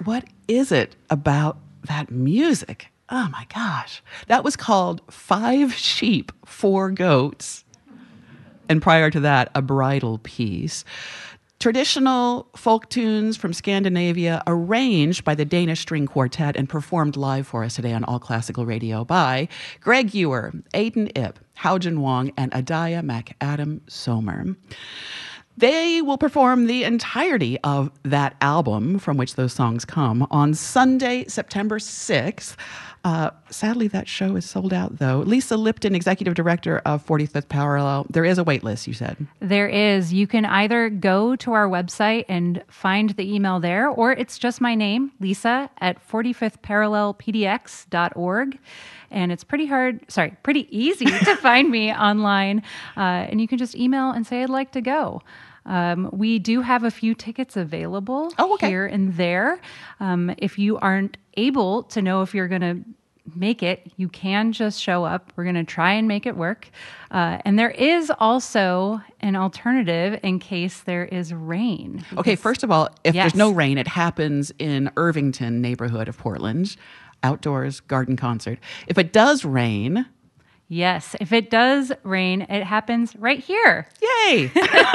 what is it about that music? Oh my gosh. That was called Five Sheep, Four Goats. And prior to that, a bridal piece. Traditional folk tunes from Scandinavia arranged by the Danish String Quartet and performed live for us today on All Classical Radio by Greg Ewer, Aidan Ip, Haojin Wong, and Adaya McAdam Somer. They will perform the entirety of that album from which those songs come on Sunday, September 6th. Sadly, that show is sold out, though. Lisa Lipton, executive director of 45th Parallel. There is a wait list, you said. There is. You can either go to our website and find the email there, or it's just my name, Lisa, at 45thparallelpdx.org. And it's pretty easy to find me online. And you can just email and say, I'd like to go. We do have a few tickets available here and there. If you aren't able to know if you're going to make it, you can just show up. We're going to try and make it work. And there is also an alternative in case there is rain. Okay, first of all, if there's no rain, it happens in Irvington neighborhood of Portland. Outdoors garden concert. If it does rain... Yes, if it does rain, it happens right here. Yay!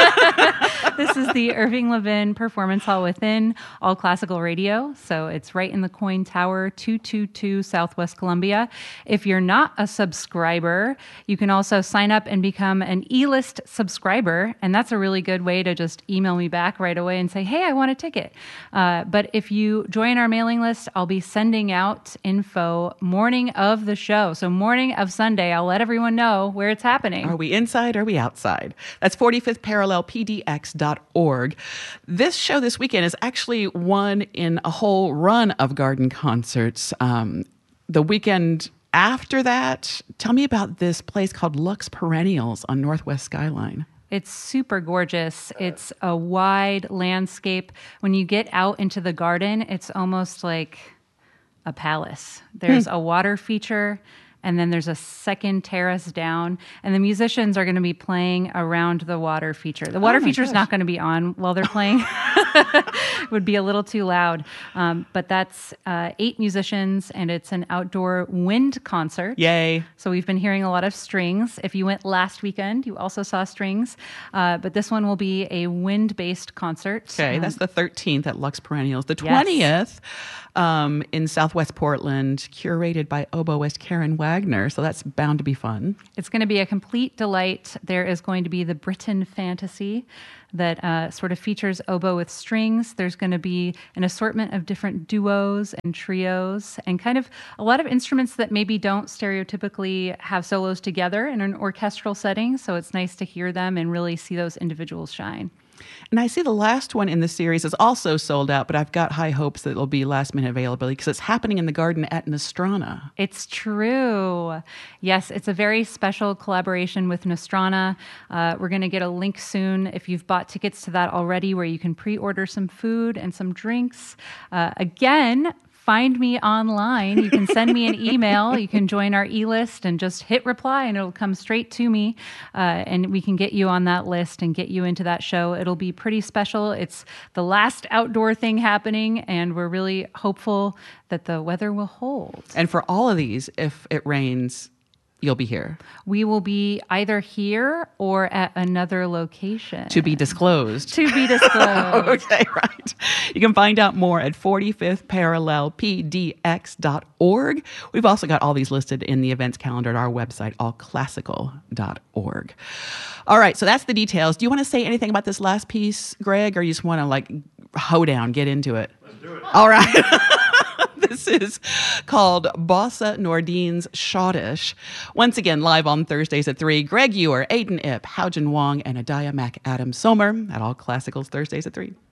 This is the Irving Levin Performance Hall within All Classical Radio. So it's right in the Coin Tower, 222 Southwest Columbia. If you're not a subscriber, you can also sign up and become an E-List subscriber. And that's a really good way to just email me back right away and say, hey, I want a ticket. But if you join our mailing list, I'll be sending out info morning of the show. So morning of Sunday, I'll let everyone know where it's happening. Are we inside? Are we outside? That's 45thparallelpdx.org. This show this weekend is actually one in a whole run of garden concerts. The weekend after that, tell me about this place called Lux Perennials on Northwest Skyline. It's super gorgeous. It's a wide landscape. When you get out into the garden, it's almost like a palace. There's a water feature, and then there's a second terrace down, and the musicians are going to be playing around the water feature. The water feature is not going to be on while they're playing. It would be a little too loud. But that's 8 musicians, and it's an outdoor wind concert. Yay. So we've been hearing a lot of strings. If you went last weekend, you also saw strings. But this one will be a wind-based concert. Okay, that's the 13th at Lux Perennials. The 20th in Southwest Portland, curated by oboist Karen Wagner. So that's bound to be fun. It's going to be a complete delight. There is going to be the Britain Fantasy that sort of features oboe with strings. There's going to be an assortment of different duos and trios and kind of a lot of instruments that maybe don't stereotypically have solos together in an orchestral setting. So it's nice to hear them and really see those individuals shine. And I see the last one in the series is also sold out, but I've got high hopes that it'll be last minute availability because it's happening in the garden at Nostrana. It's true. Yes, it's a very special collaboration with Nostrana. We're going to get a link soon if you've bought tickets to that already where you can pre-order some food and some drinks. Again, find me online. You can send me an email. You can join our e-list and just hit reply and it'll come straight to me. And we can get you on that list and get you into that show. It'll be pretty special. It's the last outdoor thing happening and we're really hopeful that the weather will hold. And for all of these, if it rains, you'll be here. We will be either here or at another location. To be disclosed. To be disclosed. Okay, right. You can find out more at 45thparallelpdx.org. We've also got all these listed in the events calendar at our website, allclassical.org. All right, so that's the details. Do you want to say anything about this last piece, Greg, or you just want to hoe down, get into it? Let's do it. All right. This is called Bossa Nordin's Schottish. Once again, live on Thursdays at 3. Greg Ewer, Aidan Ip, Haojin Wong, and Adaya McAdam Somer at All Classicals Thursdays at 3.